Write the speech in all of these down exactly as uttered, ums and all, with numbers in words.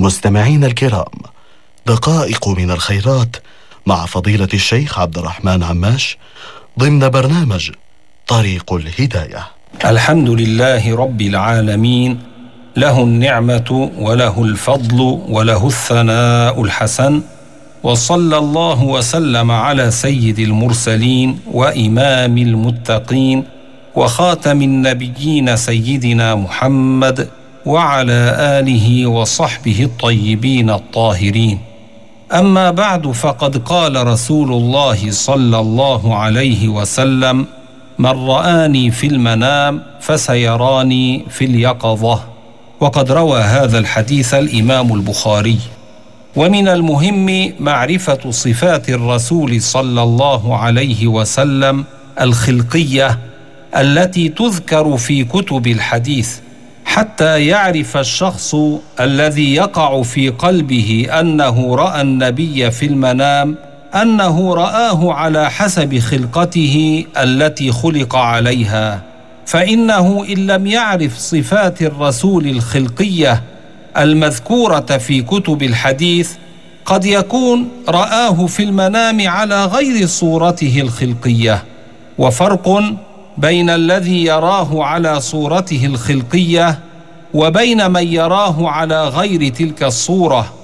مستمعين الكرام، دقائق من الخيرات مع فضيلة الشيخ عبد الرحمن عماش ضمن برنامج طريق الهداية. الحمد لله رب العالمين، له النعمة وله الفضل وله الثناء الحسن، وصلى الله وسلم على سيد المرسلين وإمام المتقين وخاتم النبيين سيدنا محمد وعلى آله وصحبه الطيبين الطاهرين. أما بعد، فقد قال رسول الله صلى الله عليه وسلم: من رآني في المنام فسيراني في اليقظة. وقد روى هذا الحديث الإمام البخاري. ومن المهم معرفة صفات الرسول صلى الله عليه وسلم الخلقية التي تذكر في كتب الحديث، حتى يعرف الشخص الذي يقع في قلبه أنه رأى النبي في المنام أنه رآه على حسب خلقته التي خلق عليها، فإنه إن لم يعرف صفات الرسول الخلقية المذكورة في كتب الحديث قد يكون رآه في المنام على غير صورته الخلقية. وفرق بين الذي يراه على صورته الخلقية وبين من يراه على غير تلك الصورة.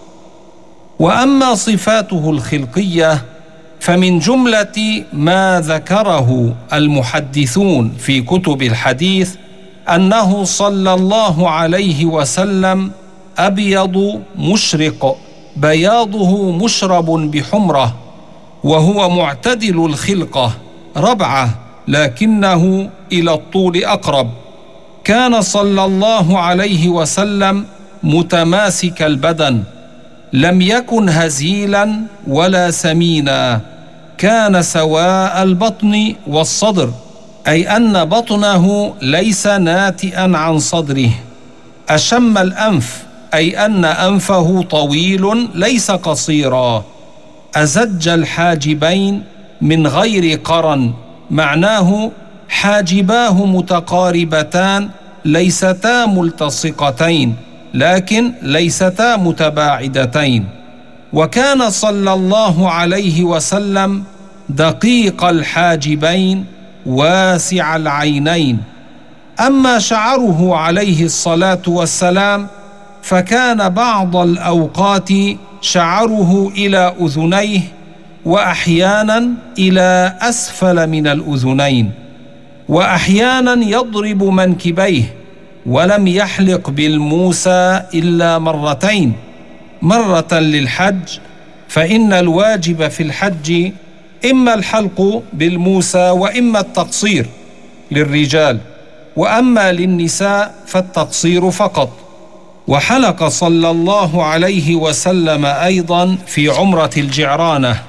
وأما صفاته الخلقية فمن جملة ما ذكره المحدثون في كتب الحديث أنه صلى الله عليه وسلم أبيض مشرق بياضه مشرب بحمرة، وهو معتدل الخلقة ربعة لكنه إلى الطول أقرب. كان صلى الله عليه وسلم متماسك البدن، لم يكن هزيلا ولا سمينا، كان سواء البطن والصدر، أي أن بطنه ليس ناتئا عن صدره. أشم الأنف، أي أن أنفه طويل ليس قصيرا. أزج الحاجبين من غير قرن، معناه حاجباه متقاربتان ليستا ملتصقتين لكن ليستا متباعدتين. وكان صلى الله عليه وسلم دقيق الحاجبين واسع العينين. أما شعره عليه الصلاة والسلام فكان بعض الأوقات شعره إلى أذنيه، وأحيانا إلى أسفل من الأذنين، وأحيانا يضرب منكبيه، ولم يحلق بالموسى إلا مرتين، مرة للحج، فإن الواجب في الحج إما الحلق بالموسى وإما التقصير للرجال، وأما للنساء فالتقصير فقط. وحلق صلى الله عليه وسلم أيضا في عمرة الجعرانة.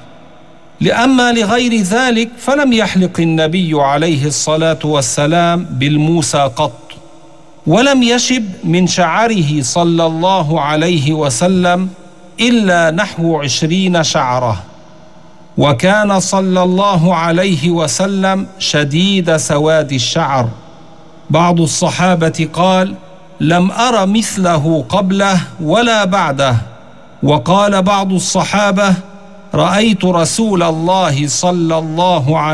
لأما لغير ذلك فلم يحلق النبي عليه الصلاة والسلام بالموسى قط، ولم يشب من شعره صلى الله عليه وسلم إلا نحو عشرين شعرة. وكان صلى الله عليه وسلم شديد سواد الشعر. بعض الصحابة قال: لم أر مثله قبله ولا بعده. وقال بعض الصحابة: رأيت رسول الله صلى الله عليه